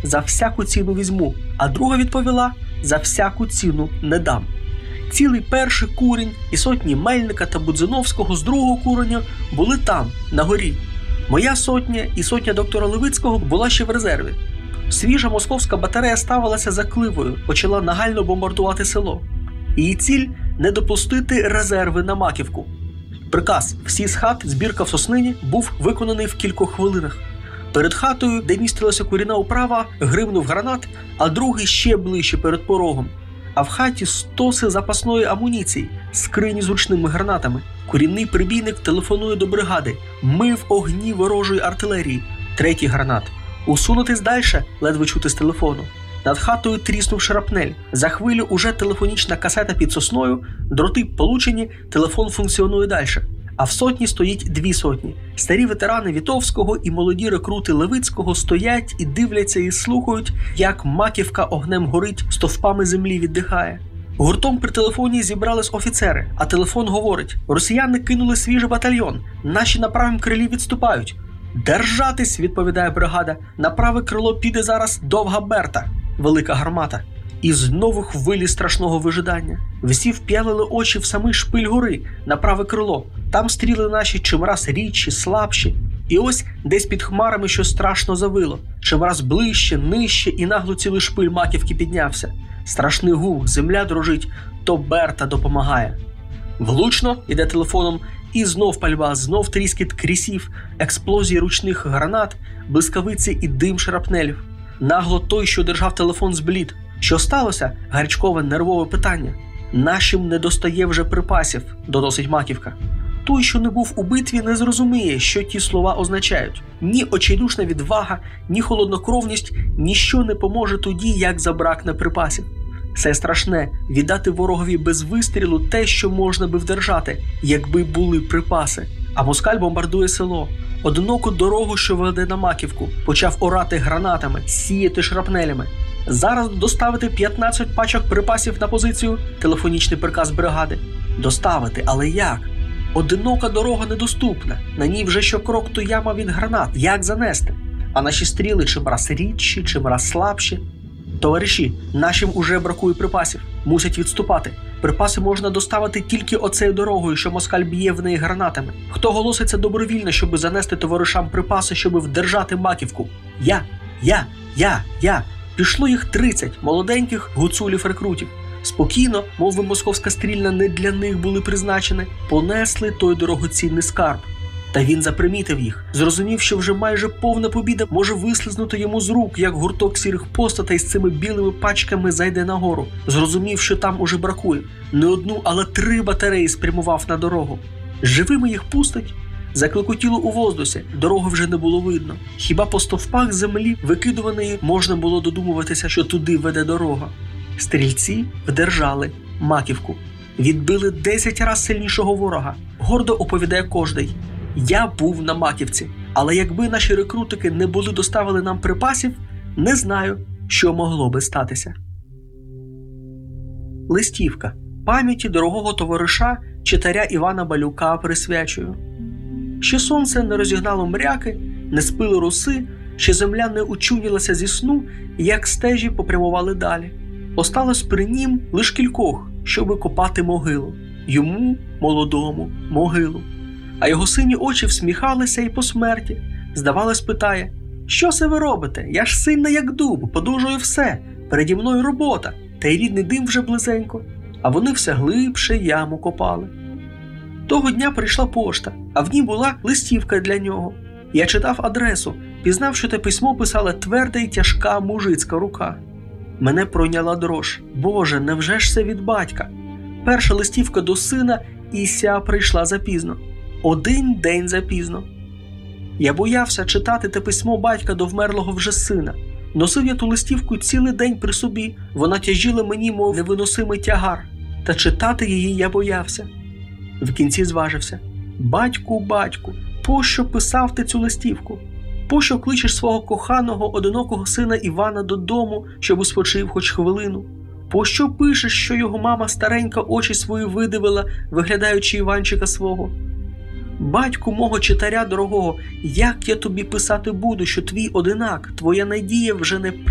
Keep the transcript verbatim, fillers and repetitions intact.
«За всяку ціну візьму», а друга відповіла «За всяку ціну не дам». Цілий перший курінь і сотні Мельника та Будзиновського з другого куреня були там, на горі. Моя сотня і сотня доктора Левицького була ще в резерві. Свіжа московська батарея ставилася за Кливою, почала нагально бомбардувати село. Її ціль – не допустити резерви на Маківку. Приказ «Всі з хат, збірка в Соснині» був виконаний в кількох хвилинах. Перед хатою, де містилася курінна управа, гримнув гранат, а другий ще ближче перед порогом. А в хаті стоси запасної амуніції, скрині з ручними гранатами. Курінний прибійник телефонує до бригади. Ми в огні ворожої артилерії. Третій гранат. Усунутись дальше, ледве чути з телефону. Над хатою тріснув шрапнель. За хвилю уже телефонічна касета під сосною, дроти получені, телефон функціонує далі. А в сотні стоїть дві сотні. Старі ветерани Вітовського і молоді рекрути Левицького стоять і дивляться і слухають, як Маківка огнем горить, стовпами землі віддихає. Гуртом при телефоні зібрались офіцери, а телефон говорить: росіяни кинули свіжий батальйон, наші на правому крилі відступають. «Держатись!» – відповідає бригада. На праве крило піде зараз довга Берта, велика гармата. І знову хвилі страшного вижидання. Всі вп'ялили очі в самий шпиль гори, на праве крило. Там стріли наші чимраз рідші, слабші. І ось десь під хмарами щось страшно завило. Чимраз ближче, нижче, і нагло цілий шпиль Маківки піднявся. Страшний гук, земля дрожить, то Берта допомагає. Влучно, іде телефоном, і знов пальба, знов тріскіт крісів, експлозії ручних гранат, блискавиці і дим шрапнелів. Нагло той, що держав телефон, зблід. Що сталося? Гарячкове нервове питання. Нашим не достає вже припасів, доносить Маківка. Той, що не був у битві, не зрозуміє, що ті слова означають. Ні очайдушна відвага, ні холоднокровність, ніщо не поможе тоді, як забракне припасів. Все страшне – віддати ворогові без вистрілу те, що можна би вдержати, якби були припаси. А москаль бомбардує село. Одиноку дорогу, що веде на Маківку, почав орати гранатами, сіяти шрапнелями. Зараз доставити п'ятнадцять пачок припасів на позицію – телефонічний приказ бригади. Доставити, але як? Одинока дорога недоступна, на ній вже щокрок то яма від гранат. Як занести? А наші стріли чимраз рідші, чимраз слабші. Товариші, нашим уже бракує припасів, мусять відступати. Припаси можна доставити тільки оцею дорогою, що москаль б'є в неї гранатами. Хто голоситься добровільно, щоб занести товаришам припаси, щоб вдержати Маківку? Я, я, я, я. Пішло їх тридцять молоденьких гуцулів-рекрутів. Спокійно, мов би московська стрільна не для них були призначені, понесли той дорогоцінний скарб. Та він запримітив їх, зрозумів, що вже майже повна побіда може вислизнути йому з рук, як гурток сірих постатей з цими білими пачками зайде нагору. Зрозумів, що там уже бракує. Не одну, але три батареї спрямував на дорогу. Живими їх пустить? Заклекотіло у воздусі, дороги вже не було видно. Хіба по стовпах землі, викидуваної, можна було додумуватися, що туди веде дорога. Стрільці вдержали Маківку. Відбили десять раз сильнішого ворога. Гордо оповідає кожний. Я був на Маківці, але якби наші рекрутики не були доставили нам припасів, не знаю, що могло би статися. Листівка. Пам'яті дорогого товариша, читаря Івана Балюка присвячую. Ще сонце не розігнало мряки, не спили роси, ще земля не учунілася зі сну, як стежі попрямували далі. Осталось при нім лиш кількох, щоби копати могилу. Йому, молодому, могилу. А його сині очі всміхалися і по смерті. Здавалось, питає: «Що це ви робите? Я ж сильна як дуб, подужую все. Переді мною робота, та й рідний дим вже близенько». А вони все глибше яму копали. Того дня прийшла пошта, а в ній була листівка для нього. Я читав адресу, пізнав, що те письмо писала тверда й тяжка мужицька рука. Мене пройняла дрож. Боже, невже ж це від батька? Перша листівка до сина, і ся прийшла запізно. Один день запізно. Я боявся читати те письмо батька до вмерлого вже сина. Носив я ту листівку цілий день при собі, вона тяжіла мені, мов невиносимий тягар. Та читати її я боявся. В кінці зважився. Батьку, батьку, пощо писав ти цю листівку? Пощо кличеш свого коханого, одинокого сина Івана додому, щоб спочив хоч хвилину? Пощо пишеш, що його мама старенька очі свої видивила, виглядаючи Іванчика свого? Батьку мого читаря дорогого, як я тобі писати буду, що твій одинак, твоя надія вже не